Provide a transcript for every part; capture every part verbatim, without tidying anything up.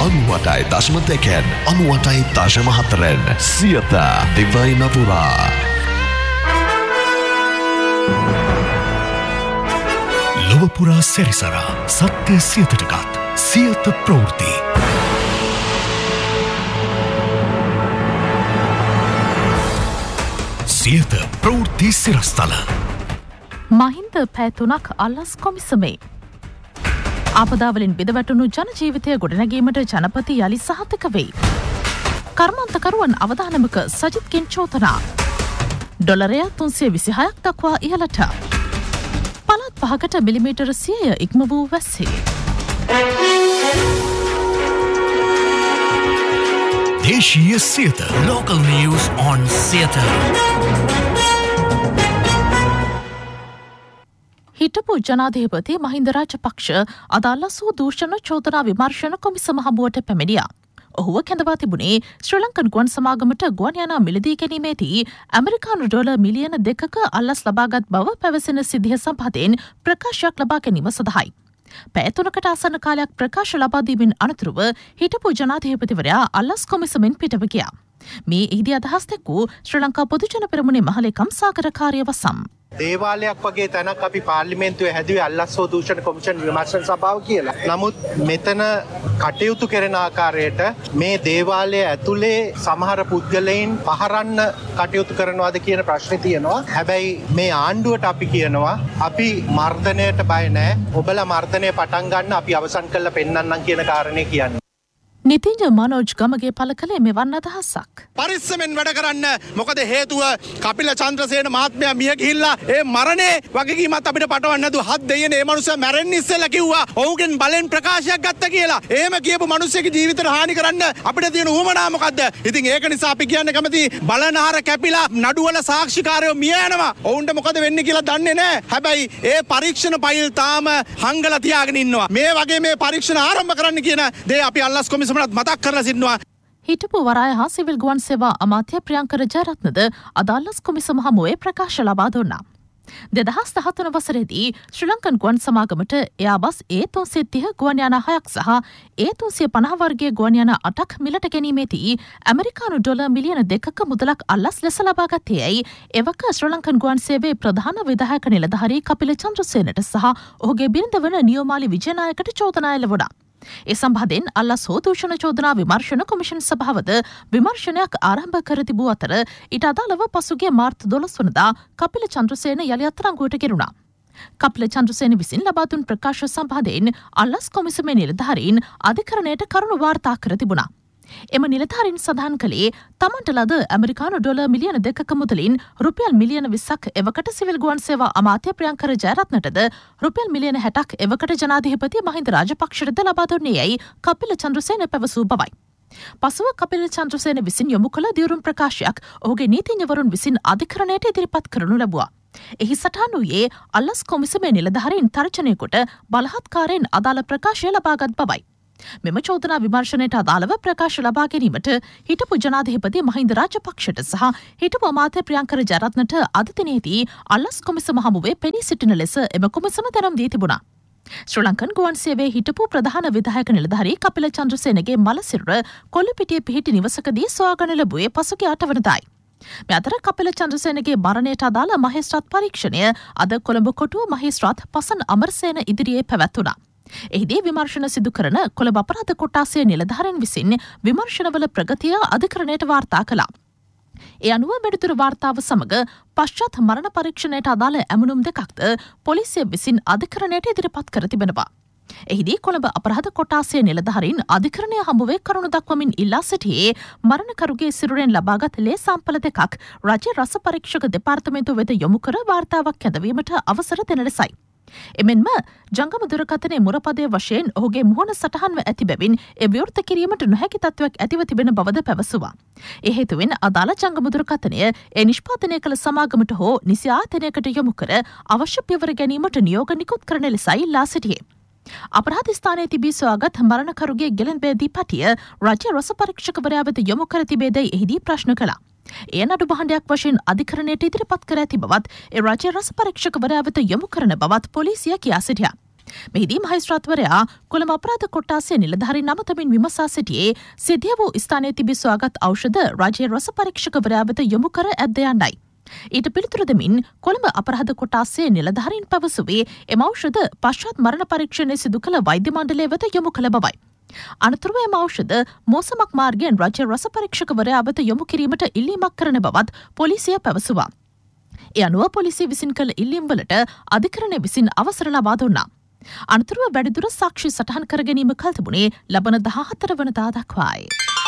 අනුවටයි දශම දෙකෙන් අනුවටයි දශම හතරෙන් සියත දිවයි නපුරා. ලොවපුරා සැරිසරා සත්‍ය සියතටගත් සියත ප්‍රවෘත්ති. සියත ප්‍රවෘත්ති සිරස්තල. මහින්ද පැතුනක් අල්ලස් කොමිසමේ. ආපදාවලින් බිඳවැටුණු ජනජීවිතය ගොඩනැගීමට ජනපති යළි සහතික වෙයි. කර්මාන්තකරුවන් අවදානමක සජිත්ගෙන් චෝදනා. ඩොලරය තුන්සිය විසිහයක් දක්වා ඉහළට. පළාත් පහකට මිලිමීටර සියය ඉක්ම වූ වැස්සේ. දේශීය Siyatha. Local news on Siyatha. හිටපු ජනාධිපති මහින්ද රාජපක්ෂ අදාළසූ දූෂණ චෝදනා විමර්ශන කොමිසම හමුවට පැමිණියා. ඔහුව කැඳවා තිබුණේ ශ්‍රී ලංකන් ගුවන් සමාගමට ගුවන් යානා මිලදී ගැනීමේදී ඇමරිකානු ඩොලර් මිලියන දෙකක අල්ලස් ලබාගත් බව පැවසෙන සිද්ධිය සම්බන්ධයෙන් ප්‍රකාශයක් ලබා ගැනීම සඳහායි. පැය තුනකට ආසන්න කාලයක් ප්‍රකාශ ලබා දීමෙන් අනතුරුව හිටපු ජනාධිපතිවරයා අල්ලස් කොමිසමෙන් පිටව ගියා. මේ ඉහිදී අදහස් දැක්වූ ශ්‍රී ලංකා පොදුජන පෙරමුණේ මහලේකම් සාගර කාර්යවසම්. දේවාලයක් වගේ තැනක් අපි පාර්ලිමේන්තුවේ හැදුවේ අල්ලස්වෝ දූෂණ කොමිෂන් විමර්ශන සභාව කියලා. නමුත් මෙතන කටයුතු කරන ආකාරයට මේ දේවාලය ඇතුලේ සමහර පුද්ගලයන් පහරන්න කටයුතු කරනවාද කියන ප්‍රශ්නේ තියෙනවා. හැබැයි මේ ආණ්ඩුවට අපි කියනවා අපි මර්ධනයට බය නැහැ. ඔබලා මර්ධනය පටන් ගන්න අපි අවසන් කරලා පෙන්නන්නම් කියන කාරණේ කියන්නේ. නිතින්ජ මනෝජ් ගමගේ පළ කළේ මෙවන් අදහසක්. පරිස්සමෙන් වැඩ කරන්න. මොකද හේතුව කපිල චන්ද්‍රසේන මහත්මයා මිය ගිහිල්ලා ඒ මරණේ වගකීමත් අපිට පටවන්න නැතුව හත් දෙයනේ මේ මනුස්සයා මැරෙන්න ඉස්සෙල්ලා කිව්වා. ඔහුගෙන් බලෙන් ප්‍රකාශයක් ගත්තා කියලා. එහෙම කියපු මනුස්සයෙකුගේ ජීවිතයට හානි කරන්න අපිට තියෙන උවමනා මොකද්ද? ඉතින් ඒක නිසා අපි කියන්න කැමති බලනහර කැපිලා නඩුවල සාක්ෂිකාරයෝ මිය යනවා. ඔවුන්ට මොකද වෙන්නේ කියලා දන්නේ නැහැ. හැබැයි ඒ පරීක්ෂණ පයිල් තාම හංගලා තියාගෙන ඉන්නවා. මේ වගේ මේ පරීක්ෂණ ආරම්භ කරන්න කියන දේ අපි අල්ලස් කොමිසම මතක් කරලා සිටිනවා. හිටපු වරාය හා සිවිල් ගුවන් සේවා අමාත්‍ය ප්‍රියංකර ජයරත්නද අදාළස් කොමිසම හමුවේ ප්‍රකාශ ලබා දුන්නා. දෙදහස් දහතුන වසරේදී ශ්‍රී ලංකන් ගුවන් සමාගමට එයාබස් ඒ තුන්සිය තිහ ගුවන් යානා හයක් සහ ඒ තුන්සිය පනහ වර්ගයේ ගුවන් යානා අටක් මිලට ගැනීමේදී ඇමරිකානු ඩොලර් මිලියන දෙකක මුදලක් අල්ලස් ලෙස ලබාගත්තේ ඇයි එවක ශ්‍රී ලංකන් ගුවන් සේවයේ ප්‍රධාන විධායක නිලධාරී කපිල චන්ද්‍රසේනට සහ ඔහුගේ බිරිඳ වන නියෝමාලි විජයනායකට චෝදනා එල්ලවුණා. ඒ සම්බන්ධයෙන් අල්ලස් හෝ දූෂණ චෝදනා විමර්ශන කොමිෂන් සභාවද විමර්ශනයක් ආරම්භ කර තිබූ අතර ඊට අදාළව පසුගිය මාර්තු දොළොස් වනදා කපිල චන්ද්‍රසේන යළි අත්අඩංගුවට ගෙනුණා. කපිල චන්ද්‍රසේන විසින් ලබා දුන් ප්‍රකාශ සම්බන්ධයෙන් අල්ලස් කොමිසමේ නිලධාරීන් අධිකරණයට කරුණු වාර්තා කර තිබුණා. එම නිලධාරීන් සඳහන් කළේ තමන්ට ලද ඇමරිකානු ඩොලර් මිලියන දෙකක මුදලින් රුපියල් මිලියන විස්සක් එවකට සිවිල් ගුවන් සේවා අමාත්‍ය ප්‍රියංකර ජයරත්නටද රුපියල් මිලියන හැටක් එවකට ජනාධිපති මහින්ද රාජපක්ෂටද ලබා දුන්නේ යයි කපිල චන්ද්‍රසේන පැවසූ බවයි. පසුව කපිල චන්ද්‍රසේන විසින් යොමු කළ දියුරුම් ප්‍රකාශයක් ඔහුගේ නීතිඥවරුන් විසින් අධිකරණයට ඉදිරිපත් කරනු ලැබුවා. එහි සටහන් වූයේ අල්ලස් කොමිසමේ නිලධාරීන් තර්ජනය කොට බලහත්කාරයෙන් අදාළ ප්‍රකාශය ලබාගත් බවයි. මෙම චෝදනා විමර්ශනයට අදාළව ප්‍රකාශ ලබා ගැනීමට හිටපු ජනාධිපති මහින්ද රාජපක්ෂට සහ හිටපු අමාත්‍ය ප්‍රියංකර ජයරත්නට අද දිනේදී අල්ලස් කොමිසම හමුවේ පෙනී සිටින ලෙස එම කොමිසම දැනුම් දී තිබුණා. ශ්‍රී ලංකන් ගුවන් සේවයේ හිටපු ප්‍රධාන විධායක නිලධාරී කපිල චන්ද්‍රසේනගේ මලසිරුර කොල්ලුපිටියේ පිහිටි නිවසකදී සොයාගනු ලැබුවේ පසුගිය අටවනදායි. මේ අතර කපිල චන්ද්‍රසේනගේ මරණයට අදාළ මහේස්ත්‍රාත් පරීක්ෂණය අද කොළඹ කොටුව මහේස්ත්‍රාත් පසන් අමරසේන ඉදිරියේ පැවැත්වුණා. එහිදී විමර්ශන සිදු කරන කොළඹ අපරාධ කොට්ටාසය නිලධාරීන් විසින් විමර්ශනවල ප්‍රගතිය අධිකරණයට වාර්තා කළා. ඒ අනුව වැඩිදුර වාර්තාව සමග පශ්චාත් මරණ පරීක්ෂණයට අදාළ ඇමුණුම් දෙකක්ද පොලිසිය විසින් අධිකරණයට ඉදිරිපත් කර තිබෙනවා. එහිදී කොළඹ අපරාධ කොට්ටාසය නිලධාරීන් අධිකරණය හමුවේ කරුණු දක්වමින් ඉල්ලා සිටියේ මරණකරුගේ සිරුරෙන් ලබාගත් ලේ සාම්පල දෙකක් රජ රස පරීක්ෂක දෙපාර්තමේන්තුව වෙත යොමු කර වාර්තාවක් ඇඳවීමට අවසර දෙන ලෙසයි. එමෙන්ම ජංගම දුරකථනයේ මුරපදයේ වශයෙන් ඔහුගේ මුහුණ සටහන්ව ඇති බැවින් ඒ විවෘත කිරීමට නොහැකි තත්ත්වයක් ඇතිව තිබෙන බවද පැවසුවා. ඒ හේතුවෙන් අදාළ ජංගම දුරකථනය ඒ නිෂ්පාදනය කළ සමාගමට හෝ නිසි ආයතනයකට යොමු කර අවශ්‍ය පියවර ගැනීමට නියෝග නිකුත් කරන ලෙසයි ඉල්ලා සිටියේ. අපරාධ ස්ථානයේ තිබී සොයාගත් මරණකරුගේ ගෙලන්බේදී පටිය රාජ්‍ය රස පරීක්ෂකවරයා වෙත යොමු කර තිබේදයි එහිදී ප්‍රශ්න කළා. ඒ නඩු භාණ්ඩයක් වශයෙන් අධිකරණයට ඉදිරිපත් කර ඇති බවත් ඒ රාජ්‍ය රස පරීක්ෂකවරයා වෙත යොමු කරන බවත් පොලිසිය කියා සිටියා. මෙහිදී මහේස්ත්‍රාත්වරයා කොළඹ අපරාධ කොට්ටාසේ නිලධාරීන් අමතමින් විමසා සිටියේ සිද්ධිය වූ ස්ථානයේ තිබී සොයාගත් ඖෂධ රජයේ රස පරීක්ෂකවරයා වෙත යොමු කර ඇද්ද යන්නයි. ඊට පිළිතුරු දෙමින් කොළඹ අපරාධ කොට්ටාසේ නිලධාරීන් පැවසුවේ එම ඖෂධ පශ්චාත් මරණ පරීක්ෂණය සිදු කළ වෛද්‍ය මණ්ඩලය වෙත යොමු කළ බවයි. අනතුරුව එම ඖෂධ මෝසමක් මාර්ගයෙන් රජයේ රස පරීක්ෂකවරයා වෙත යොමු කිරීමට ඉල්ලීමක් කරන බවත් පොලිසිය පැවසුවා. ඒ අනුව පොලිසිය විසින් කළ ඉල්ලීම්වලට අධිකරණය විසින් අවසර ලබා දුන්නා. අනතුරුව වැඩිදුර සාක්ෂි සටහන් කර ගැනීම කළ තිබුණේ ලබන දහහතර වනදා දක්වායි.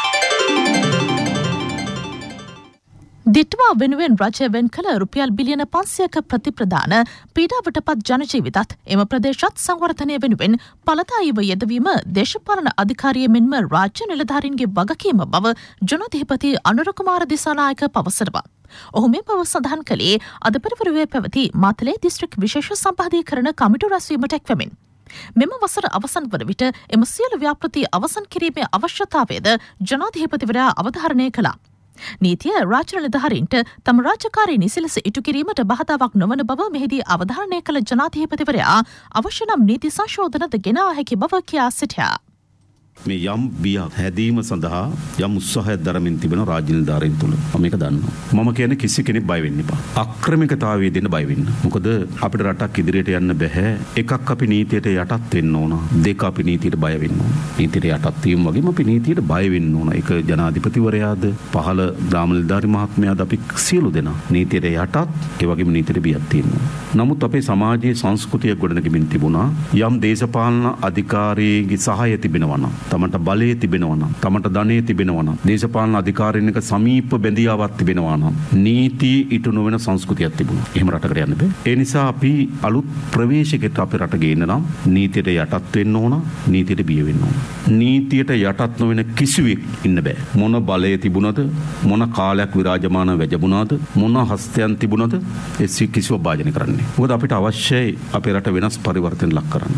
දිට්වා වෙනුවෙන් රජය වෙන් කළ රුපියල් බිලියන පන්සියක ප්‍රතිප්‍රදාන පීඩාවට පත් ජනජීවිතත් එම ප්‍රදේශත් සංවර්ධනය වෙනුවෙන් පලදායිව යෙදවීම දේශපාලන අධිකාරිය මෙන්ම රාජ්‍ය නිලධාරීන්ගේ වගකීම බව ජනාධිපති අනුර කුමාර දිසානායක පවසනවා. ඔහු මේ බව සඳහන් කළේ අද පෙරවරුවේ පැවති මාතලේ දිස්ත්‍රික් විශේෂ සම්පාදීකරණ කමිටු රැස්වීමට එක්වමින්. මෙම වසර අවසන් වන විට එම සියලු ව්‍යාපෘති අවසන් කිරීමේ අවශ්‍යතාවයද ජනාධිපතිවරයා අවධාරණය කළා. නීතිය රාජ්‍ය නිලධාරීන්ට තම රාජකාරී නිසිලස ඉටු කිරීමට බාධාවක් නොවන බව මෙහිදී අවධාරණය කළ ජනාධිපතිවරයා අවශ්‍ය නම් නීති සංශෝධනද ගෙනා හැකි බව කියා සිටියා. මේ යම් බියක් හැදීම සඳහා යම් උත්සාහයක් දරමින් තිබෙන රාජ්‍ය නිලධාරීන් තුල මම මේක දන්නවා. මම කියන්නේ කිසි කෙනෙක් බය වෙන්න එපා. අක්‍රමිකතාවයේ දෙන්න බය වෙන්න. මොකද අපිට රටක් ඉදිරියට යන්න බෑ. එකක් අපි නීතියට යටත් වෙන්න ඕන. දෙක අපි නීතියට බය වෙන්න ඕන. නීතියට යටත් වීම වගේම අපි නීතියට බය වෙන්න ඕන. ඒක ජනාධිපතිවරයාද පහළ ග්‍රාම නිලධාරී මහත්මයාද අපි සියලු දෙනා නීතියට යටත් ඒ වගේම නීතියට බියක් තියෙනවා. නමුත් අපේ සමාජයේ සංස්කෘතිය ගොඩනගමින් තිබුණා යම් දේශපාලන අධිකාරියගේ සහාය තිබෙනවා නම් තමට බලය තිබෙනවා නම් තමට ධනෙ තිබෙනවා නම් දේශපාලන අධිකාරීන් එක සමීප බැඳියාවක් තිබෙනවා නම් නීති ඉටු නොවන සංස්කෘතියක් තිබුණා. එහෙම රටකට යන්න බෑ. ඒ නිසා අපි අලුත් ප්‍රවේශයකට අපේ රට ගේන්න නම් නීතියට යටත් වෙන්න ඕන, නීතියට බිය වෙන්න ඕන. නීතියට යටත් නොවන කිසිවෙක් ඉන්න බෑ. මොන බලය තිබුණද, මොන කාලයක් විරාජමාන වැජඹුණාද, මොන හස්තයන් තිබුණද ඒ කිසිව භාජනය කරන්නේ. මොකද අපිට අවශ්‍යයි අපේ රට වෙනස් පරිවර්තන ලක් කරන්න.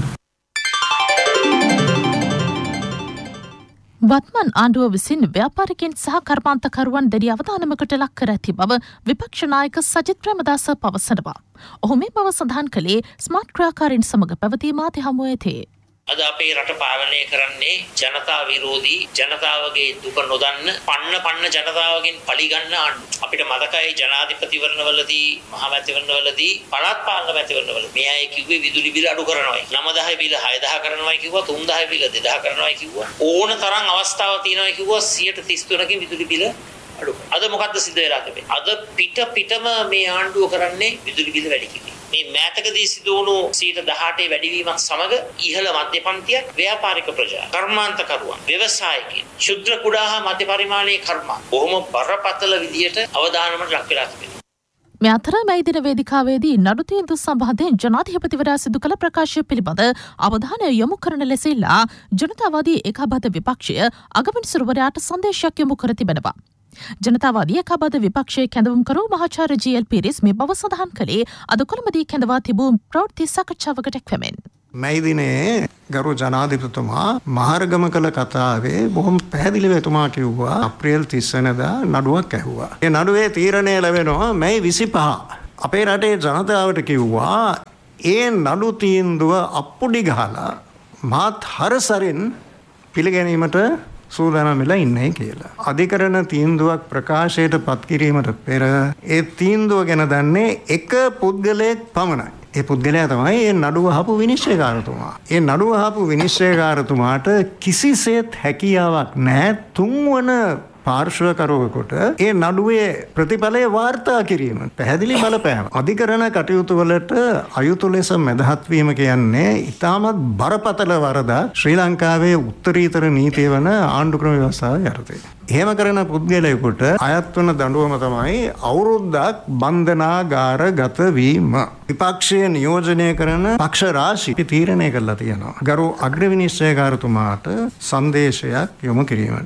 වත්මන් ආණ්ඩුව විසින් ව්‍යාපාරිකයන් සහ කර්මාන්තකරුවන් දැඩි අවධානමකට ලක් කර ඇති බව විපක්ෂ නායක සජිත් ප්‍රේමදාස පවසනවා. ඔහු මේ බව සඳහන් කළේ ස්මාර්ට් ක්‍රියාකාරීන් සමග පැවති මාධ්‍ය හමුවේදී. අද අපේ රට පාලනය කරන්නේ ජනතා විරෝධී ජනතාවගේ දුක නොදන්න පන්න පන්න ජනතාවගෙන් පලිගන්න ආණ්ඩු. අපිට මතකයි ජනාධිපතිවරණවලදී මහමැතිවරණවලදී පළාත් පාලන මැතිවරණවල මේ අය කිව්වේ විදුලි බිල අඩු කරනවායි. නව දහය බිල හය දහය කරනවායි කිව්වා, තුන් දහය බිල දෙදහය කරනවායි කිව්වා. ඕන තරම් අවස්ථාවක් තියෙනවායි කිව්වා සියයට තිස් තුනකින් විදුලි බිල අඩු කරනවා. අද මොකද්ද සිද්ධ වෙලා තිබෙන්නේ? අද පිට පිටම මේ ආණ්ඩුව කරන්නේ විදුලි බිල වැඩි කිරීම. මේ මෑතකදී සිදු වුණු සියයට දහඅට වැඩිවීමක් සමග ඉහළ මධ්‍ය පන්තියක් ව්‍යාපාරික ප්‍රජා කර්මාන්තකරුවන් ව්‍යවසායකින් ශුද්‍ර කුඩා හා මධ්‍ය පරිමාණයේ කර්මාන්ත බොහොම බරපතල විදියට අවධානමට ලක් වෙලා තිබෙනවා. මේ අතර මේ දින වේදිකාවේදී නඩු තීන්දුව සම්බන්ධයෙන් ජනාධිපතිවරයා සිදු කළ ප්‍රකාශය පිළිබඳ අවධානය යොමු කරන ලෙස ඉල්ලා ජනතාවාදී ඒකාබද්ධ විපක්ෂය අගමැතිවරයාට සංදේශයක් යොමු කර තිබෙනවා. ජනතාවාදී ඒකාබද්ධ විපක්ෂයේ කැඳවුම්කරු මහාචාර්ය ජී.එල්. පීරිස් මේ බව සඳහන් කළේ අද කොළඹදී කැඳවා තිබූ ප්‍රවෘත්ති සාකච්ඡාවකට එක්වමින්. මේ දිනේ ගරු ජනාධිපතිතුමා මහරගම කළ කතාවේ බොහොම පැහැදිලිව එතුමා කිව්වා අප්‍රේල් තිස් වෙනිදා නඩුවක් ඇහුවා. ඒ නඩුවේ තීරණය ලැබෙනවා මේ විසිපහ. අපේ රටේ ජනතාවට කිව්වා ඒ නඩු තීන්දුව අප්පුඩි ගහලා මාත් හරසරින් පිළිගැනීමට සූදානම් වෙලා ඉන්නේ කියලා. අධිකරණ තීන්දුවක් ප්‍රකාශයට පත් කිරීමට පෙර ඒ තීන්දුව ගැන දන්නේ එක පුද්ගලයෙක් පමණයි. ඒ පුද්ගලයා තමයි ඒ නඩුව අහපු විනිශ්චයකාරතුමා. ඒ නඩුව අහපු විනිශ්චයකාරතුමාට කිසිසේත් හැකියාවක් නැහැ තුන්වන පාර්ශ්වකරුවෙකුට ඒ නඩුවේ ප්‍රතිඵලය වාර්තා කිරීම. පැහැදිලි බලපෑම. අධිකරණ කටයුතු වලට අයුතු ලෙස මැදහත් වීම කියන්නේ ඉතාමත් බරපතල වරදක් ශ්‍රී ලංකාවේ උත්තරීතර නීතිය වන ආණ්ඩුක්‍රම ව්‍යවස්ථාව යටතේ. එහෙම කරන පුද්ගලයෙකුට අයත් වන දඬුවම තමයි අවුරුද්දක් බන්ධනාගාරගත වීම. විපක්ෂයේ නියෝජනය කරන පක්ෂ රාශිය තීරණය කළා තියෙනවා. ගරු අග්‍රවිනිශ්චයකාරතුමාට සංදේශයක් යොමු කිරීමට.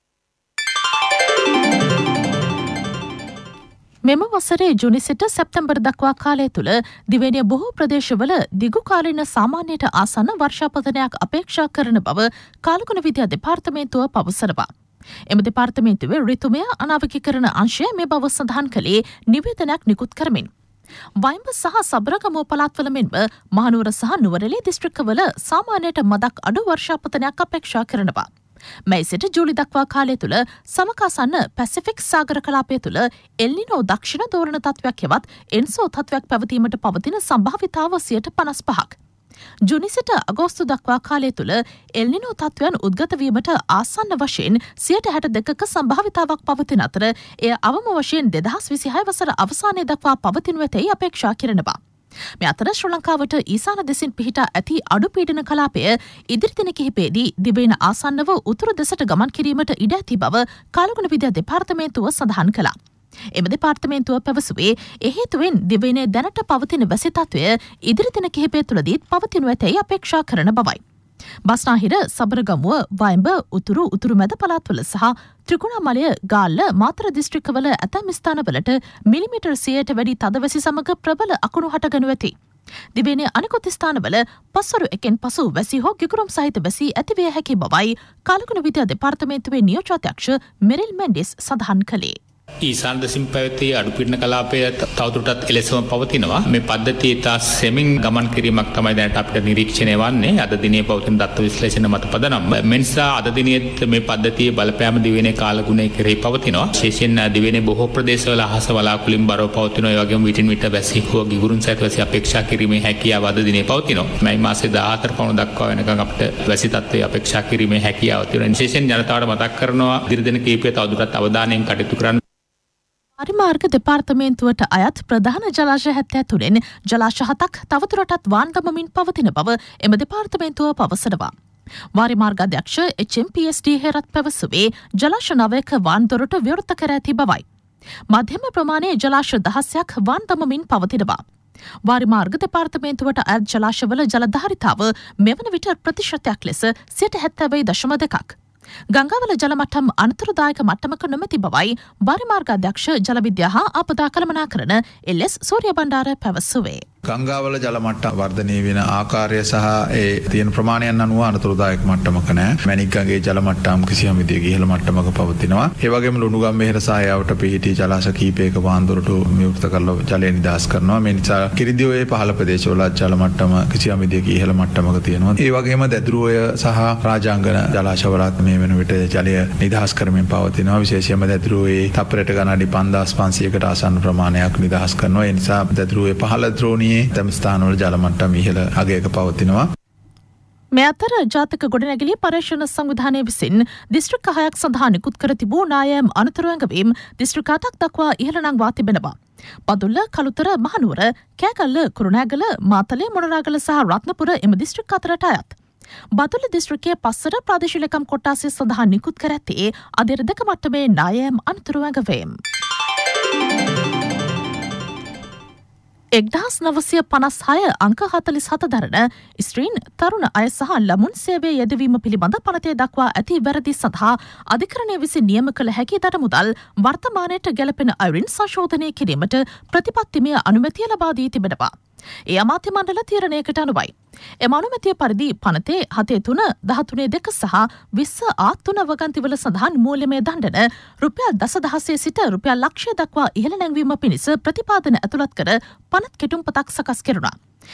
මෙම වසරේ ජුනි සිට සැප්තැම්බර් දක්වා කාලය තුළ දිවයිනේ බොහෝ ප්‍රදේශවල දිගු කාලීන සාමාන්‍යයට ආසන්න වර්ෂාපතනයක් අපේක්ෂා කරන බව කාලගුණ විද්‍යා දෙපාර්තමේන්තුව පවසනවා. එම දෙපාර්තමේන්තුවේ ඍතුමය අනාවකීකරණ අංශය මේ බව සඳහන් කළේ නිවේදනයක් නිකුත් කරමින්. වයිඹ සහ සබරගමුව පළාත්වල මෙන්ම මහනුවර සහ නුවරඑළිය දිස්ත්‍රික්කවල සාමාන්‍යයට මදක් අඩු වර්ෂාපතනයක් අපේක්ෂා කරනවා. මැයි සිට ජූලි දක්වා කාලය තුළ සමකාසන්න පැසිෆික් සාගර කලාපය තුළ එල්නිනෝ දක්ෂිණ දෝරණ තත්වයක් හෙවත් එන්සෝ තත්වයක් පැවතීමට පවතින සම්භාවිතාව සියයට පනස් පහක්. ජුනි සිට අගෝස්තු දක්වා කාලය තුළ එල්නිනෝ තත්වයන් උද්ගත වීමට ආසන්න වශයෙන් සියයට හැට දෙකක සම්භාවිතාවක් පවතින අතර එය අවම වශයෙන් දෙදහස් විසිහය වසර අවසානය දක්වා පවතිනු ඇතැයි අපේක්ෂා කරනවා. මේ අතර ශ්‍රී ලංකාවට ඊසාන දෙසින් පිහිටා ඇති අඩු පීඩන කලාපය ඉදිරි දින කිහිපයේදී දිවයින ආසන්නව උතුරු දෙසට ගමන් කිරීමට ඉඩ ඇති බව කාලගුණ විද්‍යා දෙපාර්තමේන්තුව සඳහන් කළා. එම දෙපාර්තමේන්තුව පැවසුවේ ඒ හේතුවෙන් දිවයිනේ දැනට පවතින වැසි තත්වය ඉදිරි දින කිහිපය තුළදීත් පවතිනු ඇතැයි අපේක්ෂා කරන බවයි. බස්නාහිර සබරගමුව වයිඹ උතුරු උතුරු මැද පළාත්වල සහ ත්‍රිකුණාමලය ගාල්ල මාතර දිස්ත්‍රික්කවල ඇතැම් ස්ථානවලට මිලිමීටර් සියයට වැඩි තදවැසි සමග ප්‍රබල අකුණු හටගනු ඇති. දිවයිනේ අනෙකුත් ස්ථානවල පස්වරු එකෙන් පසු වැසි හෝ ගිගුරුම් සහිත වැසි ඇතිවිය හැකි බවයි කාලගුණ විද්‍යා දෙපාර්තමේන්තුවේ නියෝජ්‍යාධ්‍යක්ෂ මෙරිල් මෙන්ඩිස් සඳහන් කළේ. ඊසාන දෙසින් පැවති අඩුපීඩන කලාපය තවදුරටත් එලෙසම පවතිනවා. මේ පද්ධතිය ඉතා සෙමින් ගමන් කිරීමක් තමයි දැනට අපිට නිරීක්ෂණය වන්නේ. අද දිනේ පවතින දත්ත විශ්ලේෂණ මත පදනම්. මේ නිසා අද දිනේත් මේ පද්ධතියේ බලපෑම දිවයිනේ කාලගුණය කෙරෙහි පවතිනවා. විශේෂයෙන් දිවයිනේ බොහෝ ප්‍රදේශවල අහස වලාකුළින් බරව පවතිනවා. ඒ වගේම විටින් විට වැසි හෝ ගිගුරුන් සහිත වැසි අපේක්ෂා කිරීමේ හැකියාව අද දිනේ පවතිනවා. මේ මාසේ දාහතර පවුන දක්වා වෙනකන් අපිට වැසි තත්ත්වය අපේක්ෂා කිරීමේ හැකියාව තියෙනවා. විශේෂයෙන් ජනතාවට මතක් කරනවා ඉදිරි දින කිහිපය තවදුරටත් අවධානයෙන් කටයුතු කරන්න. පරිමාර්ග දෙපාර්තමේන්තුවට අයත් ප්‍රධාන ජලාශ හැත්තෑ තුනෙන් ජලාශ හතක් තවදුරටත් වාන් දමමින් පවතින බව එම දෙපාර්තමේන්තුව පවසනවා. වාරිමාර්ග අධ්‍යක්ෂ එච් එම් පී එස් ඩී හේරත් පැවසුවේ ජලාශ නවයක වාන් දොරට විවෘත කර ඇති බවයි. මධ්‍යම ප්‍රමාණයේ ජලාශ දහසයක් වාන් දමමින් පවතිනවා. වාරිමාර්ග දෙපාර්තමේන්තුවට අයත් ජලාශවල ජල ධාරිතාව මෙවන විට ප්‍රතිශතයක් ලෙස සියයට හැත්තෑ දශම දෙකක්. ගංගාවල ජල මට්ටම් අනතුරුදායක මට්ටමක නොමැති බවයි වාරිමාර්ග අධ්‍යක්ෂ ජල විද්‍යා හා ආපදා කළමනාකරණ එල් එස් සූර්යබණ්ඩාර පැවසුවේ. ගංගාවල ජල මට්ටම් වර්ධනය වෙන ආකාරය සහ ඒ තියෙන ප්‍රමාණයන් අනුව අනතුරුදායක මට්ටමක නැහැ. මැණික්ගඟේ ජල මට්ටම් කිසියම් විදිහක ඉහළ මට්ටමක පවතිනවා. ඒ වගේම ලුණුගම් මෙහෙර සහ යාවට පිහිටි ජලාශ කීපයක වාන්දොරටු විවෘත කරලා ජලය නිදහස් කරනවා. මේ නිසා කිරිඳිඔයේ පහළ ප්‍රදේශවල ජල මට්ටම කිසියම් විදිහක ඉහළ මට්ටමක තියෙනවා. ඒ වගේම දැදුරුඔය සහ රාජාංගන ජලාශවලත් මේ වෙන විට ජලය නිදහස් කරමින් පවතිනවා. විශේෂයෙන්ම දැදුරුවේ තප්පරයට ගණන් පන්දාස් පන්සියයකට ආසන්න ප්‍රමාණයක් නිදහස් කරනවා. ඒ නිසා දැදුරුවේ පහළ ද්‍රෝණියේ තම ස්ථානවල ජල මට්ටම ඉහළ අගයක පවතිනවා. මේ අතර ජාතික ගොඩනැගිලි පර්යේෂණ සංවිධානය විසින් දිස්ත්‍රික්ක හයක් සඳහා නිකුත් කර තිබූ නායම් අනතුරු ඇඟවීම් දිස්ත්‍රික්ක අටක් දක්වා ඉහළ නංවා තිබෙනවා. බදුල්ල, කළුතර, මහනුවර, කෑගල්ල, කුරුණෑගල, මාතලේ, මොනරාගල සහ රත්නපුර එම දිස්ත්‍රික්ක අතරට අයත්. බදුල්ල දිස්ත්‍රික්කයේ පස්සර ප්‍රාදේශීය ලේකම් කොට්ටාසය සඳහා නිකුත් කර ඇත්තේ අධිර දෙක මට්ටමේ නායම් අනතුරු ඇඟවීම්. එක්දහස් නවසිය පනස් හය අංක හතලිස් හත දරන ස්ත්‍රීන් තරුණ අය සහ ළමුන් සේවය යෙදවීම පිළිබඳ පනතේ දක්වා ඇති වැරදි සඳහා අධිකරණය විසින් නියම කළ හැකි දඩ මුදල් වර්තමානයට ගැලපෙන අයුරින් සංශෝධනය කිරීමට ප්‍රතිපත්තිමය අනුමැතිය ලබා දී තිබෙනවා. ඒ අමාත්‍ය මණ්ඩල තීරණයකට අනුවයි. එම අනුමැතිය පරිදි පනතේ හතේ තුන දහතුනේ දෙක සහ විස්ස ආ තුන වගන්තිවල සඳහන් මූල්‍යමය දණ්ඩන රුපියල් දසදහසේ සිට රුපියල් ලක්ෂය දක්වා ඉහළ නැංවීම පිණිස ප්‍රතිපාදන ඇතුළත් කර පනත් කෙටුම්පතක් සකස් කෙරුණා.